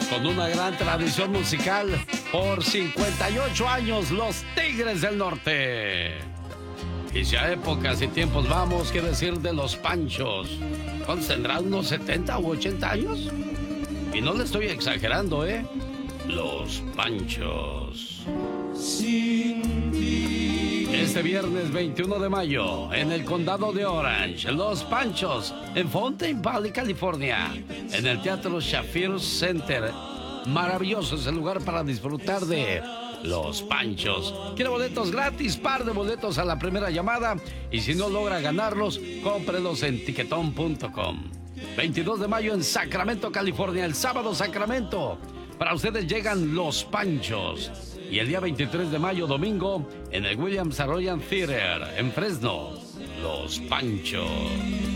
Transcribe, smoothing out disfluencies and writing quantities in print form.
con una gran tradición musical por 58 años, los Tigres del Norte. Y si a épocas y tiempos vamos, ¿qué decir de los Panchos? ¿Cuántos tendrán? ¿Unos 70 u 80 años? Y no le estoy exagerando, ¿eh? Los Panchos. Sin ti. Este viernes 21 de mayo, en el condado de Orange, Los Panchos, en Fountain Valley, California, en el Teatro Shafir Center. Maravilloso es el lugar para disfrutar de Los Panchos. ¿Quiere boletos gratis? Par de boletos a la primera llamada. Y si no logra ganarlos, cómprelos en tiquetón.com. 22 de mayo en Sacramento, California, el sábado Sacramento. Para ustedes llegan Los Panchos. Y el día 23 de mayo, domingo, en el Williams Arroyo Theater, en Fresno, Los Panchos.